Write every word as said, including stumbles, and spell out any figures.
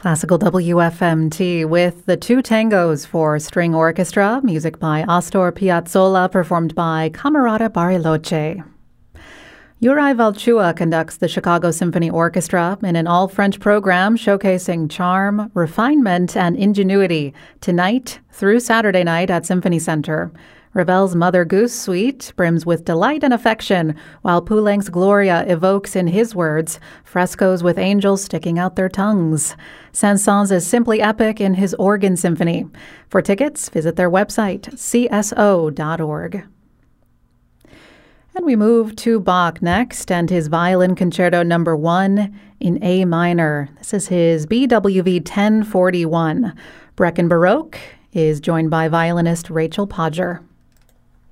Classical W F M T with the Two Tangos for String Orchestra, music by Astor Piazzolla, performed by Camerata Bariloche. Uri Valchua conducts the Chicago Symphony Orchestra in an all-French program showcasing charm, refinement, and ingenuity tonight through Saturday night at Symphony Center. Ravel's Mother Goose Suite brims with delight and affection, while Poulenc's Gloria evokes in his words frescoes with angels sticking out their tongues. Saint-Saëns is simply epic in his organ symphony. For tickets, visit their website, c s o dot org. And we move to Bach next and his Violin Concerto number one in A minor. This is his B W V ten forty-one. Brecken Baroque is joined by violinist Rachel Podger.